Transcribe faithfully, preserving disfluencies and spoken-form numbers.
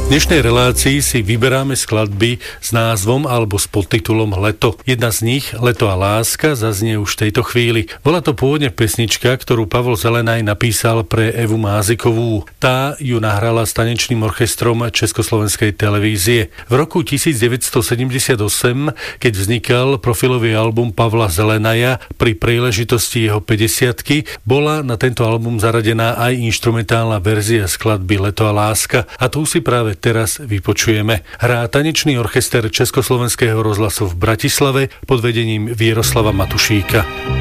V dnešnej relácii si vyberáme skladby s názvom alebo s podtitulom Leto. Jedna z nich, Leto a láska, zaznie už v tejto chvíli. Bola to pôvodne pesnička, ktorú Pavol Zelenaj napísal pre Evu Mázikovú. Tá ju nahrala s tanečným orchestrom Československej televízie. V roku devätnásťsedemdesiatosem, keď vznikal profilový album Pavla Zelenaja pri príležitosti jeho päťdesiatky, bola na tento album zaradená aj inštrumentálna verzia skladby Leto a láska. A tu si práve teraz vypočujeme. Hrá tanečný orchester Československého rozhlasu v Bratislave pod vedením Vieroslava Matušíka.